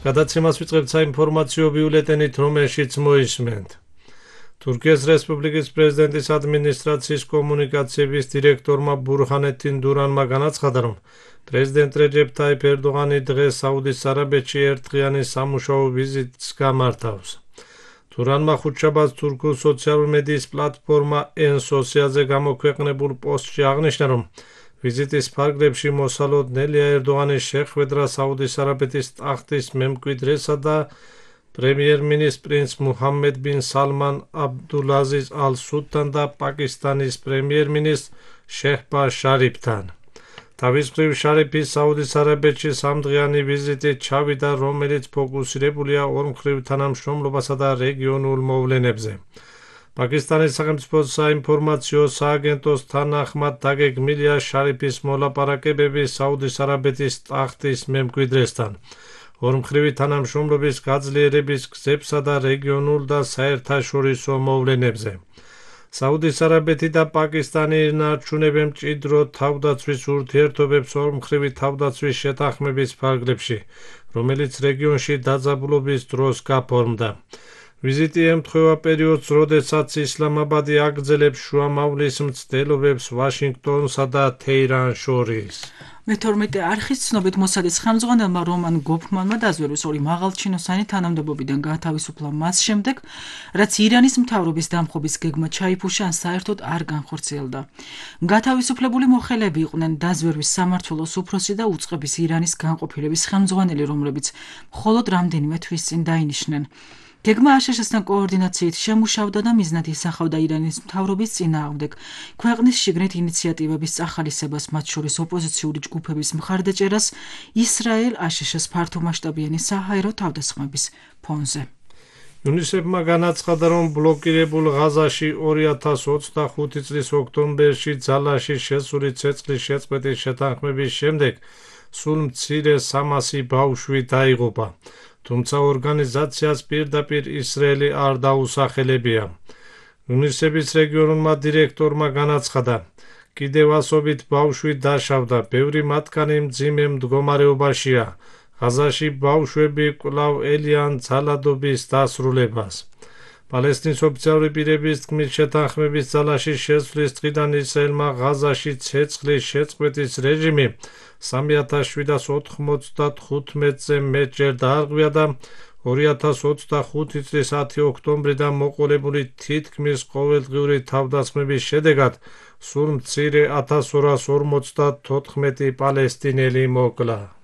გადაცემას ვიწყებთ საინფორმაციო ბიულეტენით, რომელშიც მოისმენთ. თურქეთის რესპუბლიკის პრეზიდენტის ადმინისტრაციის კომუნიკაციების დირექტორმა ბურჰანედინ დურანმა განაცხადა, რომ პრეზიდენტ რეჯეფ ტაიფ ერდოღანი დღეს საუდის არაბეთში ერთდღიანი სამუშაო ვიზიტს გამართავს. დურანმა ხუთშაბათს თურქულ სოციალურ მედიის პლატფორმა N-Social-ზე გამოქვეყნებულ პოსტში აღნიშნა, რომ ვიზიტის ფარგლებში მოსალოდნელია ერდოღანის შეხვედრა საუდის არაბეთის ტახტის მემკვიდრესა და პრემიერ-მინისტრ პრინც მუჰამმედ ბინ სალმან აბდულაზიზ ალ-სუდთან და პაკისტანის პრემიერ-მინისტრ შეჰბაზ შარიფთან. თავის მხრივ შარიფი საუდის არაბეთში სამდღიანი ვიზიტით ჩავიდა, რომელიც ფოკუსირებულია ორმხრივ თანამშრომლობასა და რეგიონულ მოვლენებზე. პაკისტანის სახელმწიფო საინფორმაციო სააგენტოს თანახმად დაგეგმილია შარიფის მოლაპარაკებები საუდის არაბეთის ტახტის მემკვიდრესთან, ორმხრივი თანამშრომლობის გაძლიერების გზებსა და რეგიონულ და საერთაშორისო მოვლენებზე. საუდის არაბეთი და პაკისტანი ინარჩუნებენ მჭიდრო თავდაცვის ურთიერთობებს ორმხრივი თავდაცვის შეთანხმების ფარგლებში, რომელიც რეგიონში დაძაბულობის დროს გაფორმდა. ვიზიტი ემთხვევა პერიოდს, როდესაც ისლამაბადი აგრძელებს შუამავლის მცდელობებს ვაშინგტონსა და თეირანს შორის. მე-12 არხის ცნობით მოსადის ხელმძღვანელმა რომან გოფმანმა დაზვერვის ორი მაღალჩინოსანი თანამდებობიდან გაათავისუფლა მას შემდეგ, რაც ირანის მთავრობის დამხობის გეგმა ჩაიფუშა ან საერთოდ არ განხორციელდა. გათავისუფლებული მოხელეები იყვნენ დაზვერვის სამმართველოს უფროსი და უწყების ირანის განყოფილების ხელმძღვანელი, რომლებიც მხოლოდ რამდენიმე თვის წინ დაინიშნენ. გეგმა აშშ-სთან კოორდინაციით შემუშავდა და მიზნად ისახავდა ირანის მთავრობის წინააღმდეგ ქვეყნის შიგნით ინიციატივების წახალისებას, მათ შორის ოპოზიციური ჯგუფების მხარდაჭერას ისრაელ აშშ-ს ფართომასშტაბიანი საჰაერო თავდასხმების ფონზე. იუნისეფმა განაცხადა, რომ ბლოკირებულ ღაზაში 2025 წლის ოქტომბერში ძალაში შესული ცეცხლის შეწყვეტის შეთანხმების შემდეგ სულ მცირე 300 ბავშვი დაიღუპა. თუმცა ორგანიზაციას პირდაპირ ისრაელი არ დაუსახელებია. იუნისეფის რეგიონულმა დირექტორმა განაცხადა, კიდევ ასობით ბავშვი დაშავდა, ბევრი მათგანი მძიმე მდგომარეობაშია. ღაზაში ბავშვები კვლავ ელიან ძალადობის დასრულებას. პალესტინის ოფიციალური პირების თქმით, შეთანხმების ძალაში შესვლის დღიდან ისრაელმა ღაზაში ცეცხლის შეწყვეტის რეჟიმი 3795-ზე მეტჯერ დაარღვია და 2025 წლის 10 ოქტომბრიდან მოყოლებული თითქმის ყოველდღიური თავდასხმების შედეგად სულ მცირე 1254 პალესტინელი მოკლა.